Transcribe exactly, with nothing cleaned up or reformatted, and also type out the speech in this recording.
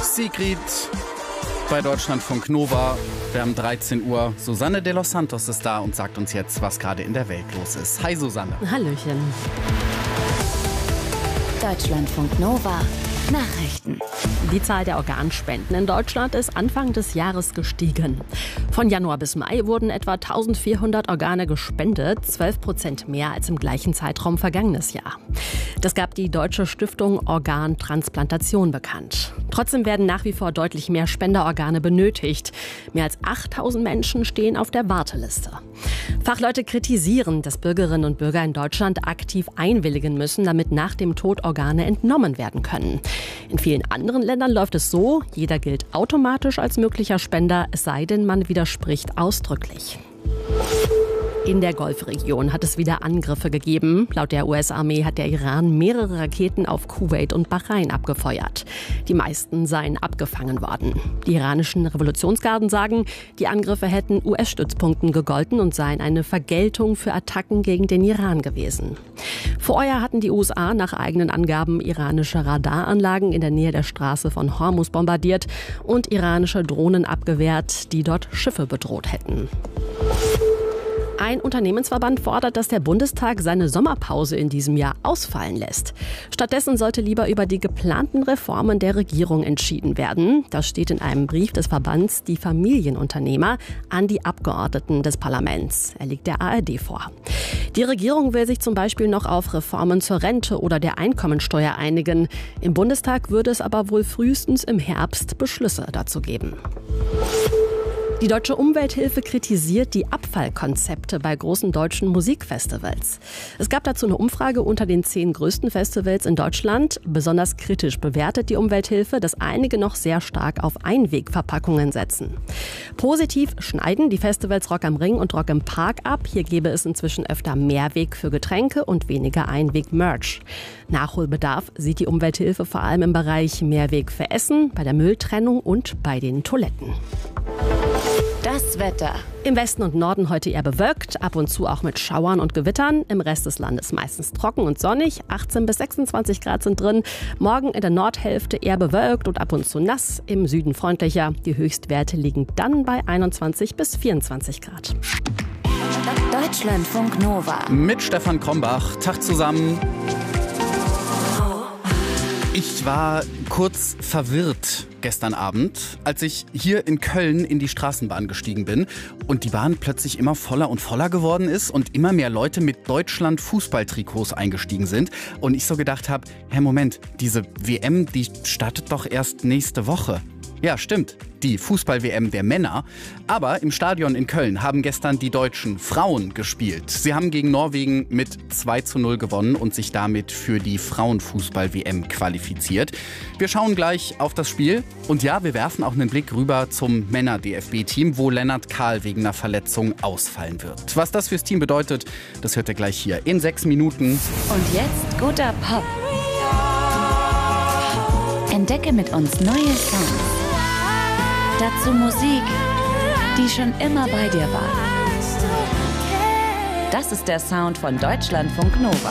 Sigrid bei Deutschlandfunk Nova. Wir haben dreizehn Uhr. Susanne de los Santos ist da und sagt uns jetzt, was gerade in der Welt los ist. Hi Susanne. Hallöchen. Deutschlandfunk Nova. Nachrichten. Die Zahl der Organspenden in Deutschland ist Anfang des Jahres gestiegen. Von Januar bis Mai wurden etwa eintausendvierhundert Organe gespendet, zwölf Prozent mehr als im gleichen Zeitraum vergangenes Jahr. Das gab die Deutsche Stiftung Organtransplantation bekannt. Trotzdem werden nach wie vor deutlich mehr Spenderorgane benötigt. Mehr als achttausend Menschen stehen auf der Warteliste. Fachleute kritisieren, dass Bürgerinnen und Bürger in Deutschland aktiv einwilligen müssen, damit nach dem Tod Organe entnommen werden können. In vielen anderen Ländern läuft es so, jeder gilt automatisch als möglicher Spender, es sei denn, man widerspricht ausdrücklich. In der Golfregion hat es wieder Angriffe gegeben. Laut der U S-Armee hat der Iran mehrere Raketen auf Kuwait und Bahrain abgefeuert. Die meisten seien abgefangen worden. Die iranischen Revolutionsgarden sagen, die Angriffe hätten U S-Stützpunkten gegolten und seien eine Vergeltung für Attacken gegen den Iran gewesen. Vorher hatten die U S A nach eigenen Angaben iranische Radaranlagen in der Nähe der Straße von Hormuz bombardiert und iranische Drohnen abgewehrt, die dort Schiffe bedroht hätten. Ein Unternehmensverband fordert, dass der Bundestag seine Sommerpause in diesem Jahr ausfallen lässt. Stattdessen sollte lieber über die geplanten Reformen der Regierung entschieden werden. Das steht in einem Brief des Verbands Die Familienunternehmer an die Abgeordneten des Parlaments. Er liegt der A R D vor. Die Regierung will sich zum Beispiel noch auf Reformen zur Rente oder der Einkommensteuer einigen. Im Bundestag würde es aber wohl frühestens im Herbst Beschlüsse dazu geben. Die Deutsche Umwelthilfe kritisiert die Abfallkonzepte bei großen deutschen Musikfestivals. Es gab dazu eine Umfrage unter den zehn größten Festivals in Deutschland. Besonders kritisch bewertet die Umwelthilfe, dass einige noch sehr stark auf Einwegverpackungen setzen. Positiv schneiden die Festivals Rock am Ring und Rock im Park ab. Hier gäbe es inzwischen öfter Mehrweg für Getränke und weniger Einweg-Merch. Nachholbedarf sieht die Umwelthilfe vor allem im Bereich Mehrweg für Essen, bei der Mülltrennung und bei den Toiletten. Das Wetter. Im Westen und Norden heute eher bewölkt, ab und zu auch mit Schauern und Gewittern. Im Rest des Landes meistens trocken und sonnig. achtzehn bis sechsundzwanzig Grad sind drin. Morgen in der Nordhälfte eher bewölkt und ab und zu nass. Im Süden freundlicher. Die Höchstwerte liegen dann bei einundzwanzig bis vierundzwanzig Grad. Deutschlandfunk Nova. Mit Stefan Krombach. Tag zusammen. Ich war kurz verwirrt gestern Abend, als ich hier in Köln in die Straßenbahn gestiegen bin und die Bahn plötzlich immer voller und voller geworden ist und immer mehr Leute mit Deutschland-Fußballtrikots eingestiegen sind. Und ich so gedacht habe, hey Moment, diese W M, die startet doch erst nächste Woche. Ja, stimmt. Die Fußball-W M der Männer. Aber im Stadion in Köln haben gestern die deutschen Frauen gespielt. Sie haben gegen Norwegen mit zwei zu null gewonnen und sich damit für die Frauenfußball-W M qualifiziert. Wir schauen gleich auf das Spiel. Und ja, wir werfen auch einen Blick rüber zum Männer-D F B-Team, wo Lennart Kahl wegen einer Verletzung ausfallen wird. Was das fürs Team bedeutet, das hört ihr gleich hier in sechs Minuten. Und jetzt guter Pop. Entdecke mit uns neue Songs. Dazu Musik, die schon immer bei dir war. Das ist der Sound von Deutschlandfunk Nova.